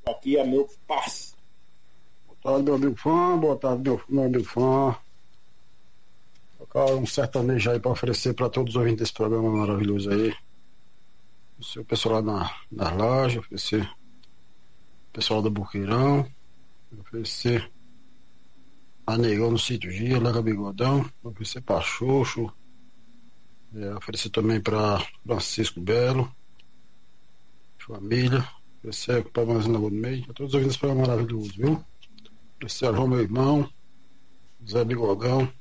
Aqui é meu parceiro. Boa tarde, meu amigo fã. Boa tarde, meu amigo fã. Tocar um sertanejo aí para oferecer para todos os ouvintes desse programa maravilhoso aí. O seu pessoal lá nas lajes, oferecer o pessoal do Buqueirão, oferecer a Negão no Sítio Gia, Lega Bigodão, oferecer para Xoxo, oferecer também para Francisco Belo, família, oferecer para Manzana do Meio, para todos os ouvintes desse programa maravilhoso, viu? Oferecer a João, meu irmão, Zé Bigodão.